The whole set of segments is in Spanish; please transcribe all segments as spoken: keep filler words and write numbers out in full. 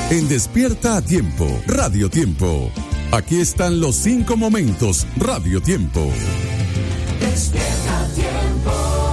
En Despierta a Tiempo, Radio Tiempo. Aquí están los cinco momentos, Radio Tiempo. Despierta a Tiempo.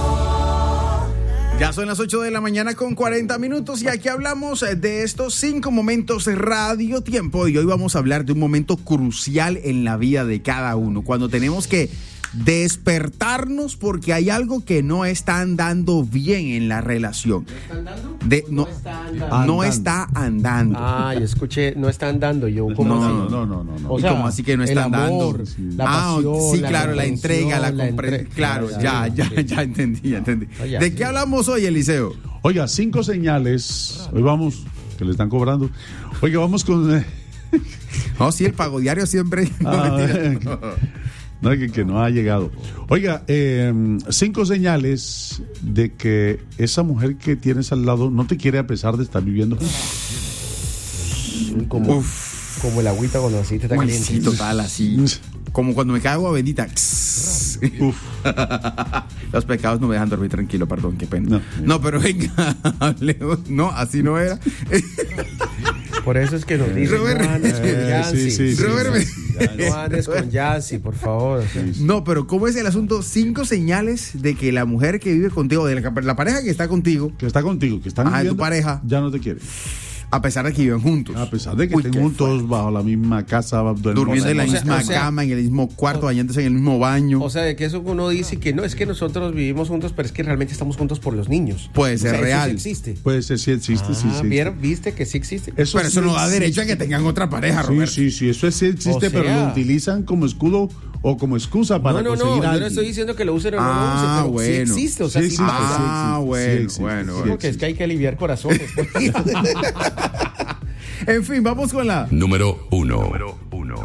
Ya son las ocho de la mañana con cuarenta minutos y aquí hablamos de estos cinco momentos Radio Tiempo y hoy vamos a hablar de un momento crucial en la vida de cada uno, cuando tenemos que despertarnos porque hay algo que no está andando bien en la relación. ¿No está andando? De, no, no está andando. no está andando. Ah, yo escuché, no está andando. Yo, ¿cómo No, así? no, no, no, no, no. O ¿Y sea, cómo así que no está el andando? amor, Sí. la Ah, pasión, sí, la claro, la entrega, la comprensión, compre... entre- Claro, ya, ya, ya entendí, ya entendí. Oye, ¿De qué hablamos hoy, Eliseo? Oiga, cinco señales. Hoy vamos, que le están cobrando. Oiga, vamos con. eh, No, sí, el pago diario siempre. No, Ah, mentira. No, que, que no ha llegado. Oiga, eh, cinco señales de que esa mujer que tienes al lado no te quiere a pesar de estar viviendo juntos. Uy, como, Uf. como el agüita cuando así te está Uy, caliente. sí, total, así. Como cuando me cae agua bendita. Uf. Los pecados no me dejan dormir tranquilo, perdón, qué pena. No, No. pero venga, hablemos. No, así no era. Por eso es que nos dicen, Robert, no andes con eh, Yancy. sí, sí, sí, Robert, sí, sí, ya, ya. No andes con Yancy, por favor. O sea, No, pero ¿cómo es el asunto? Cinco señales de que la mujer que vive contigo, de la, la pareja que está contigo, Que está contigo, que están Ajá, viviendo, tu pareja. ya no te quiere. a pesar de que viven juntos. A pesar de que Uy, estén qué juntos bajo la misma casa, duermen- durmiendo en la O sea, misma o sea, cama, en el mismo cuarto, bañándose en el mismo baño. o sea, de que eso uno dice que no, es que nosotros vivimos juntos, pero es que realmente estamos juntos por los niños. Puede O ser sea, eso real. sí existe. Puede ser, sí existe, sí, Ah, sí. ¿vieron? ¿Viste que sí existe? Eso pero eso sí no da existe. derecho a que tengan otra pareja, Sí, Roberto. sí, sí, eso sí existe, O pero sea- lo utilizan como escudo o como excusa para no, no, conseguir no, a yo no alguien. estoy diciendo que lo usen o no Ah, lo usen, pero bueno. sí existe, o sea, Sí sí, existe, pasa. Ah, sí, bueno, existe, bueno, sí bueno. Porque es que hay que aliviar corazones. pues. En fin, vamos con la... Número uno. Número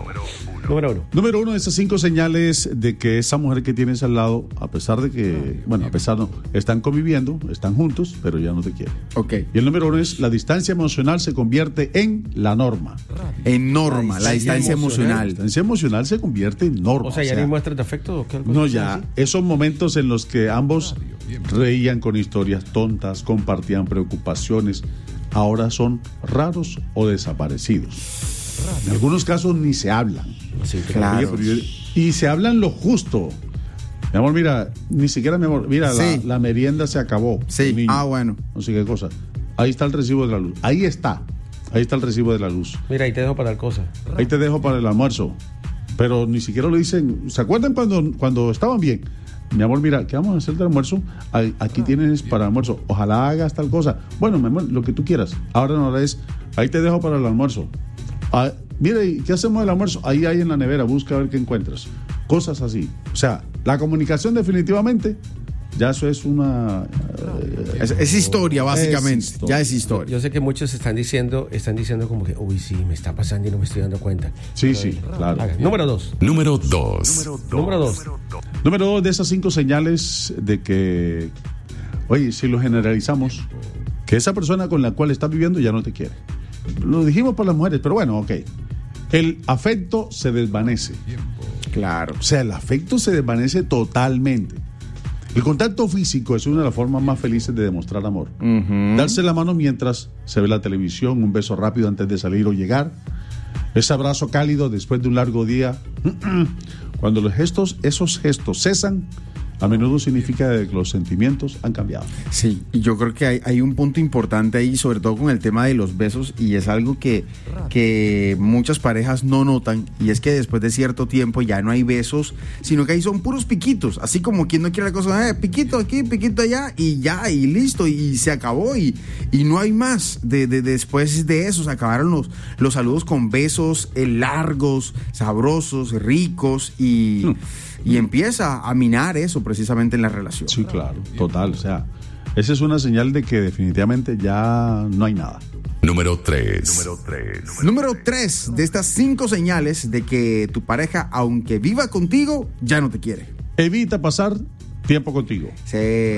uno. Número uno de esas cinco señales de que esa mujer que tienes al lado, a pesar de que, bueno, a pesar no, están conviviendo, están juntos, pero ya no te quiere. Ok. Y el número uno es la distancia emocional se convierte en la norma. En norma, la distancia La emocional. distancia emocional se convierte en norma. O sea, ya ni muestras de afecto o qué algo No, así, ya, así. esos momentos en los que ambos reían con historias tontas, compartían preocupaciones, ahora son raros o desaparecidos. En algunos casos ni se hablan. Sí, Claro. Oye, pero yo- y se hablan lo justo. Mi amor, mira, ni siquiera mi amor, mira, Sí. la, la merienda se acabó. Sí, el niño. ah, bueno. No sé qué cosa. Ahí está el recibo de la luz. Ahí está. Ahí está el recibo de la luz. Mira, ahí te dejo para tal cosa. Ahí te dejo para el almuerzo. Pero ni siquiera lo dicen. ¿Se acuerdan cuando, cuando estaban bien? Mi amor, mira, ¿qué vamos a hacer de almuerzo? Ay, Aquí tienes para almuerzo. Ojalá hagas tal cosa. Bueno, mi amor, lo que tú quieras. Ahora no ahora es, ahí te dejo para el almuerzo. Ah, mira, ¿y qué hacemos del almuerzo? Ahí hay en la nevera, busca a ver qué encuentras. Cosas así. O sea, la comunicación definitivamente, ya eso es una... eh, Es, es historia, básicamente. Es historia. Ya es historia. Yo sé que muchos están diciendo, están diciendo como que, uy, sí, me está pasando y no me estoy dando cuenta. Sí, Pero, sí, claro. haga. Número dos. Número dos. Número dos. Número dos de esas cinco señales de que, oye, si lo generalizamos, que esa persona con la cual estás viviendo ya no te quiere. Lo dijimos por las mujeres, pero bueno, ok. El afecto se desvanece. Claro. O sea, el afecto se desvanece totalmente. El contacto físico es una de las formas más felices de demostrar amor. Darse la mano mientras se ve la televisión, un beso rápido antes de salir o llegar, ese abrazo cálido después de un largo día. Cuando los gestos, esos gestos cesan, a menudo significa que los sentimientos han cambiado. Sí, y yo creo que hay, hay un punto importante ahí, sobre todo con el tema de los besos, y es algo que, que muchas parejas no notan, y es que después de cierto tiempo ya no hay besos, sino que ahí son puros piquitos, así como quien no quiere la cosa, eh, piquito aquí, piquito allá, y ya, y listo, y se acabó, y, y no hay más. De, de- después de eso se acabaron los, los saludos con besos eh, largos, sabrosos, ricos, y, y empieza a minar eso precisamente en la relación. Sí, claro, total. O sea, esa es una señal de que definitivamente ya no hay nada. Número tres. Número tres de estas cinco señales de que tu pareja, aunque viva contigo, ya no te quiere. Evita pasar tiempo contigo. Sí.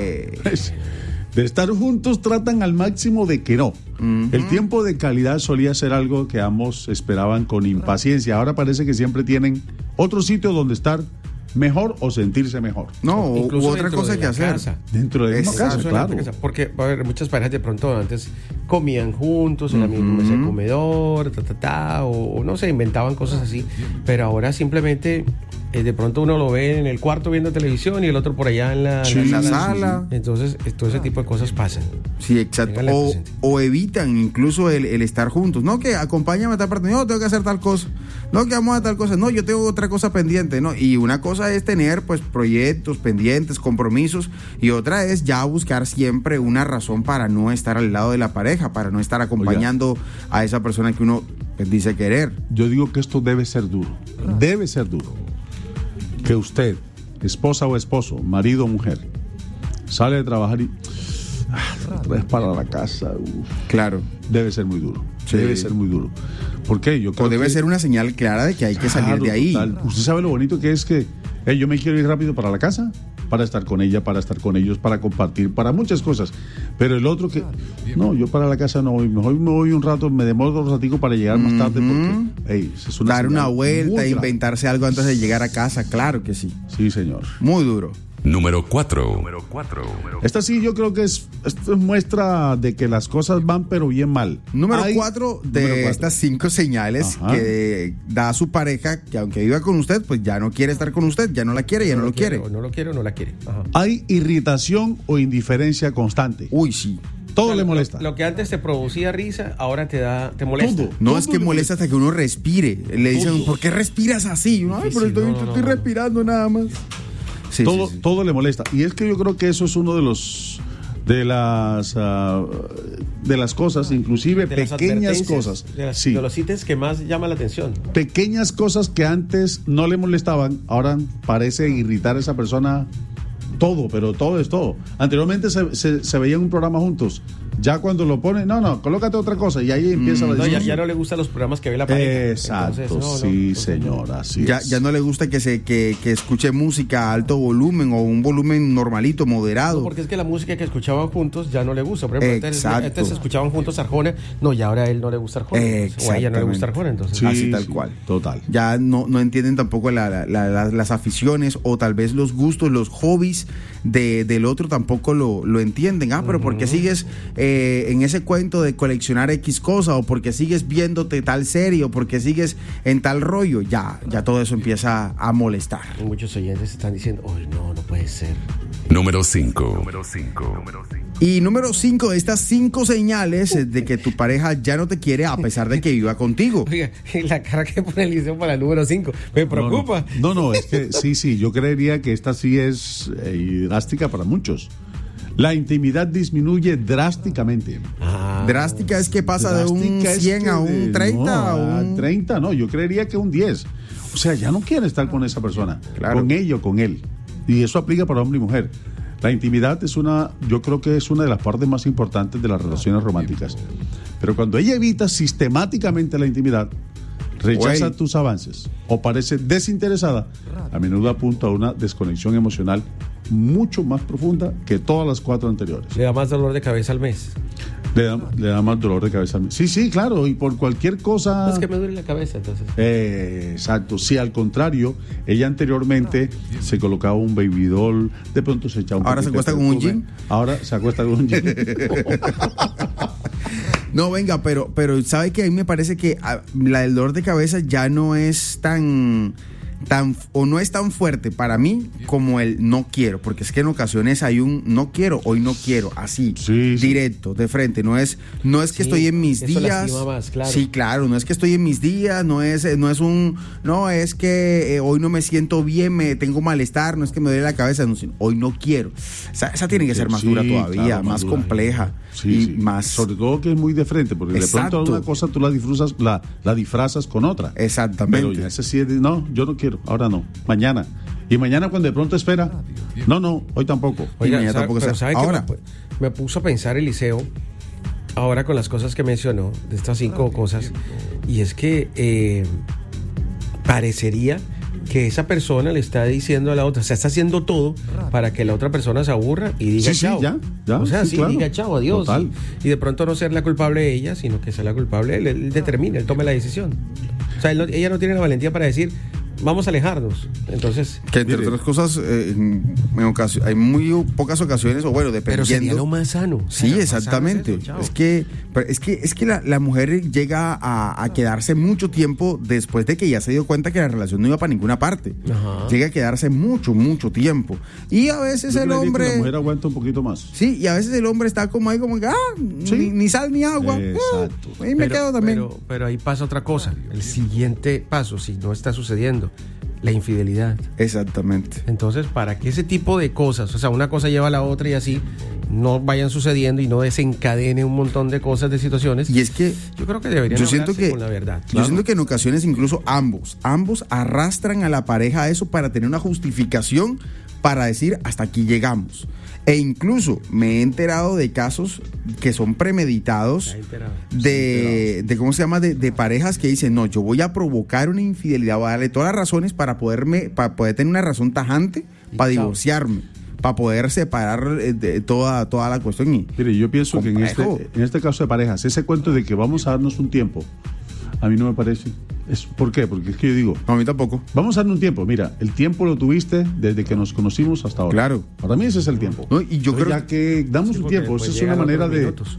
De estar juntos tratan al máximo de que no. El tiempo de calidad solía ser algo que ambos esperaban con impaciencia. Ahora parece que siempre tienen otro sitio donde estar mejor o sentirse mejor. No, o Incluso u otra dentro cosa de que la hacer. casa. Dentro de la misma Exacto. casa, Eso es claro. la casa, porque a ver, muchas parejas de pronto antes comían juntos en la misma mesa de comedor, ta, ta, ta, o, o no sé, inventaban cosas así. Pero ahora simplemente eh, de pronto uno lo ve en el cuarto viendo televisión y el otro por allá en la, Sí, En la sí, sala. Entonces, eh, todo ese tipo de cosas pasan. Sí, exacto. Ténganla O, presente. o evitan incluso el, el estar juntos. No, que acompáñame a tal parte. No, tengo que hacer tal cosa. No, que vamos a tal cosa. No, yo tengo otra cosa pendiente. No, y una cosa es tener pues proyectos pendientes, compromisos, y otra es ya buscar siempre una razón para no estar al lado de la pareja, para no estar acompañando a esa persona que uno pues, dice querer. Yo digo que esto debe ser duro. Debe ser duro. Que usted, esposa o esposo, marido o mujer, sale de trabajar y ah, traes para la casa. Uf, Claro. debe ser muy duro. Sí. Debe ser muy duro. ¿Por qué? Yo creo O debe que- ser una señal clara de que hay que salir Claro, de ahí. total. Usted sabe lo bonito que es que eh, yo me quiero ir rápido para la casa, para estar con ella, para estar con ellos, para compartir, para muchas cosas. Pero el otro que, no, yo para la casa no voy, mejor me voy un rato, me demoro un ratico para llegar más tarde porque, hey, es una Dar una señal vuelta, muy grave. inventarse algo antes de llegar a casa, claro que sí. Sí, señor. Muy duro. Número cuatro. Esta sí yo creo que es, esto es muestra de que las cosas van pero bien mal. Número Hay- cuatro de número cuatro. estas cinco señales Ajá. que da a su pareja que aunque viva con usted, pues ya no quiere estar con usted, ya no la quiere, ya no, lo quiere. O no lo quiere o no la quiere. Ajá. Hay irritación o indiferencia constante. Uy, sí. Todo O sea, le lo- molesta. Lo, que antes te producía risa, ahora te da, te molesta. Todo. No es que le molesta hasta que uno respire. Le dicen, Todo. ¿por qué respiras así? Y uno, Ay, pero Difícil, estoy, no, no, estoy no. respirando nada más. Sí, todo, sí, sí. todo le molesta. Y es que yo creo que eso es uno de los de las ah, de las cosas, inclusive De las pequeñas advertencias, cosas. De, las- Sí, de los ítems que más llama la atención. pequeñas cosas que antes no le molestaban, ahora parece irritar a esa persona todo, pero todo es todo. Anteriormente se, se, se veía un programa juntos. Ya cuando lo pone, no, no, colócate otra cosa y ahí empieza la No, ya, discusión. ya no le gustan los programas que ve la pareja. Exacto, Entonces, no, no, sí, entonces, señora, así Ya, es. ya no le gusta que se que, que escuche música a alto volumen o un volumen normalito, moderado. no, porque es que la música que escuchaban juntos ya no le gusta. Por ejemplo, antes, Exacto. antes escuchaban juntos Arjona, no, ya ahora a él no le gusta Arjona. entonces, o a ella no le gusta Arjona, entonces. Sí, así tal sí, cual. Total. Ya no, no entienden tampoco la- la- la- la- las aficiones o tal vez los gustos, los hobbies de, del otro tampoco lo, lo entienden. Ah, pero ¿por qué sigues eh, en ese cuento de coleccionar X cosa? O porque sigues viéndote tal serie, o porque sigues en tal rollo. Ya, ya todo eso empieza a molestar. Muchos oyentes están diciendo, uy, no, no puede ser. Número cinco. Y número cinco de estas cinco señales eh, de que tu pareja ya no te quiere a pesar de que viva contigo. Oiga, la cara que pone el liceo para el número cinco, me preocupa. No, no, no, es que sí, sí, yo creería que esta sí es eh, drástica para muchos. La intimidad disminuye drásticamente. Ah, Drástica es que pasa de un Drástica es cien que a de- un treinta no, a a un... treinta, no, yo creería que un diez. O sea, ya no quiere estar con esa persona, Claro. con ella o con él. Y eso aplica para hombre y mujer. La intimidad es una, yo creo que es una de las partes más importantes de las relaciones románticas. Pero cuando ella evita sistemáticamente la intimidad, rechaza Güey. tus avances o parece desinteresada, a menudo apunta a una desconexión emocional mucho más profunda que todas las cuatro anteriores. le da más dolor de cabeza al mes. Le da, le da más dolor de cabeza. Sí, sí, claro, y por cualquier cosa... Es que me duele la cabeza, entonces. Eh, exacto, si al contrario, ella anteriormente se colocaba un baby doll, de pronto se echaba un Ahora se poquito de acuesta con un perfume, jean. Ahora se acuesta con un jean. No, venga, pero, pero sabe que a mí me parece que ah, la del dolor de cabeza ya no es tan, tan, o no es tan fuerte para mí como el no quiero, porque es que en ocasiones hay un no quiero, hoy no quiero, así, Sí, sí. directo, de frente, no es, no es que Sí, estoy en mis eso días, lastima más, claro. sí, claro, no es que estoy en mis días, no es, no es un, no es que eh, hoy no me siento bien, me tengo malestar, no es que me duele la cabeza, no, sino, hoy no quiero, esa, esa tiene que ser más Sí, dura todavía, claro, más dura. compleja Sí, y sí. más, Sobre todo que es muy de frente, porque Exacto. de pronto una cosa tú la disfrazas, la, la disfrazas con otra. exactamente. Pero ya ese sí es de, no, yo no quiero, ahora no, mañana. Y mañana cuando de pronto espera, no, no, hoy tampoco. Oiga, Oiga, ya ¿sabe, tampoco pero sé. ¿sabe qué Ahora. me, pu- me puso a pensar Eliseo, ahora con las cosas que mencionó, de estas cinco cosas, y es que eh, parecería que esa persona le está diciendo a la otra, o sea, está haciendo todo para que la otra persona se aburra y diga Sí, sí, chao. ya, ya, o sea, sí, sí, claro. diga chao, adiós. Total. Y, y de pronto no ser la culpable de ella, sino que sea la culpable él, él determina, él tome la decisión. O sea, él no- ella no tiene la valentía para decir, vamos a alejarnos. Entonces, que entre mire, otras cosas, eh, en, en ocasio- hay muy pocas ocasiones, o bueno, dependiendo. pero sería lo más sano. Sí, Lo más sano exactamente. es eso, chao. Es que, pero es que, es que la, la mujer llega a, a quedarse mucho tiempo después de que ya se dio cuenta que la relación no iba para ninguna parte. Ajá. Llega a quedarse mucho, mucho tiempo. Y a veces yo el creería que hombre. la mujer aguanta un poquito más. Sí, y a veces el hombre está como ahí, como que, ah, Sí. ni, ni sal ni agua. Exacto. Eh, ahí me Pero- quedo también. Pero, pero ahí pasa otra cosa. El siguiente paso, si no está sucediendo, la infidelidad. Exactamente. Entonces, para que ese tipo de cosas, o sea, una cosa lleva a la otra y así, no vayan sucediendo y no desencadene un montón de cosas, de situaciones. Y es que yo creo que deberían yo siento hablarse que con la verdad. yo siento que en ocasiones incluso ambos ambos arrastran a la pareja a eso para tener una justificación para decir hasta aquí llegamos. E incluso me he enterado de casos que son premeditados Está enterado. de, de cómo se llama de, de parejas que dicen no, yo voy a provocar una infidelidad, voy a darle todas las razones para poderme para poder tener una razón tajante Y para chao. divorciarme, para poder separar eh, de toda toda la cuestión. Y Mire, yo pienso que en Complejo. este, en este caso de parejas, ese cuento de que vamos a darnos un tiempo, a mí no me parece. Es, ¿Por qué? Porque es que yo digo, a mí tampoco. vamos a darnos un tiempo. Mira, el tiempo lo tuviste desde que nos conocimos hasta ahora. Claro. Para mí ese es el tiempo. No, y yo Entonces, creo- ya que damos Sí, un porque tiempo, esa después es una llegan manera otros de... minutos.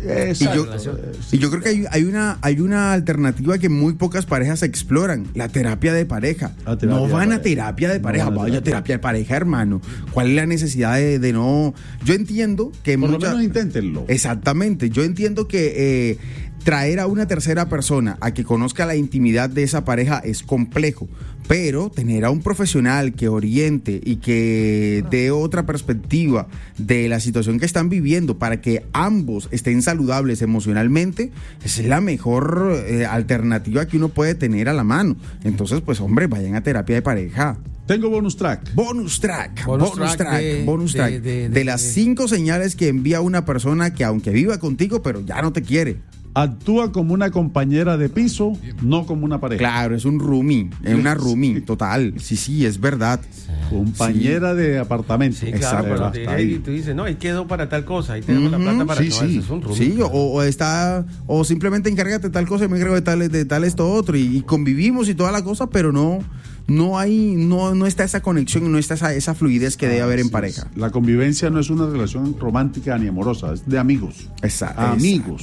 Y yo, Exacto. y yo creo que hay, hay una hay una alternativa que muy pocas parejas exploran, la terapia de pareja. La terapia no de van a pareja. terapia de No pareja, van a vaya a terapia. terapia de pareja, hermano. ¿Cuál es la necesidad de, de no? Yo entiendo que Por lo mucha- menos inténtenlo. Exactamente, yo entiendo que eh, traer a una tercera persona a que conozca la intimidad de esa pareja es complejo, pero tener a un profesional que oriente y que dé otra perspectiva de la situación que están viviendo para que ambos estén saludables emocionalmente, esa es la mejor eh, alternativa que uno puede tener a la mano. Entonces, pues hombre, vayan a terapia de pareja. Tengo bonus track. Bonus track, Bonus bonus, track track, de- bonus de- track. de- De, de- las de- cinco señales que envía una persona que aunque viva contigo, pero ya no te quiere. Actúa como una compañera de piso, no como una pareja. Claro, es un roomie, es una roomie, total. Sí, sí, es verdad. Compañera de apartamento. Sí, claro, Exacto, pero hasta te- ahí. y tú dices, no, ahí quedó para tal cosa, ahí tenemos la Ujú, plata para sí, no, sí. eso es un roomie, Sí, o, claro. o está, o simplemente encárgate de tal cosa y me encargo de tal, de tal esto otro, y, y convivimos y toda la cosa, pero no, no hay, no, no está esa conexión, no está esa, esa fluidez que debe haber en Así pareja. es. La convivencia no es una relación romántica ni amorosa, es de amigos. Exacto. Amigos.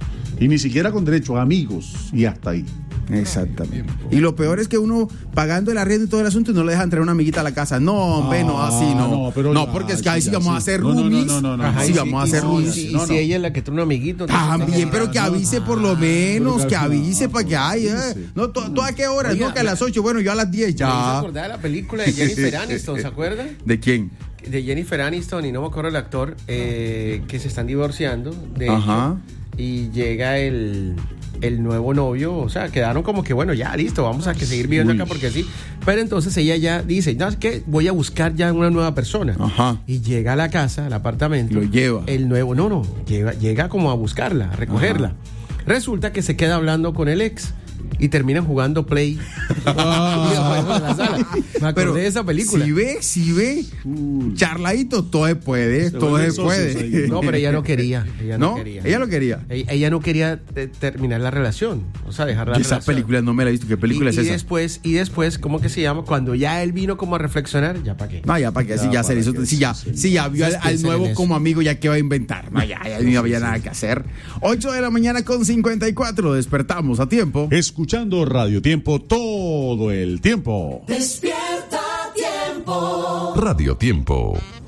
Y ni siquiera con derecho, amigos. Y hasta ahí. Exactamente. Y lo peor es que uno pagando el arriendo y todo el asunto y no le dejan traer una amiguita a la casa. No, hombre, no, Ah, así no. no, No, pero ya, porque es que ahí sí, sí ya, vamos sí. a hacer No, no, no, roomies. no, no, no, Ajá, no. sí, Y vamos a y hacer si- roomies. y No, si no. ella es la que trae un amiguito, entonces También, pero que no, avise por lo no, menos, pero que al final, avise ah, para que hay. Eh. sí. No, ¿tú, tú a qué hora? Oiga, No, que a las ocho. Bueno, yo a las diez me hizo ya. acordar de la película de Jennifer Aniston, ¿se acuerdan? ¿De quién? De Jennifer Aniston y no me acuerdo el actor, eh, que se están divorciando, de Ajá. hecho, y llega el, el nuevo novio, o sea, quedaron como que bueno, ya listo, vamos a que seguir viviendo Uy. acá porque sí, pero entonces ella ya dice, no, es que voy a buscar ya una nueva persona, Ajá. y llega a la casa, al apartamento, Lo lleva. el nuevo, no, no, llega, llega como a buscarla, a recogerla, resulta que se queda hablando con el ex. Y terminan jugando Play. videojuegos en la sala. Me acordé Pero de esa película. Si ve, si ve, Uy. charladito, todo se puede, Se todo vuelven se puede. socios ahí. No, pero ella no quería. Ella no, ¿No? quería. Ella lo quería. Ella, ella no quería eh, terminar la relación. O sea, dejar la Yo esa relación. película no me la he visto. ¿Qué película y, es y esa? después, y después, ¿cómo que se llama? Cuando ya él vino como a reflexionar, ya para qué. No, ya para qué, si Ya, ya se para le hizo, qué, si ya, sí, sí. si ya vio al, Entonces al piensen nuevo en eso. como amigo, ya qué va a inventar. No, ya, ya no había nada que hacer. ocho de la mañana con cincuenta y cuatro, despertamos a tiempo. Escuchando Radio Tiempo todo el tiempo. Despierta tiempo. Radio Tiempo.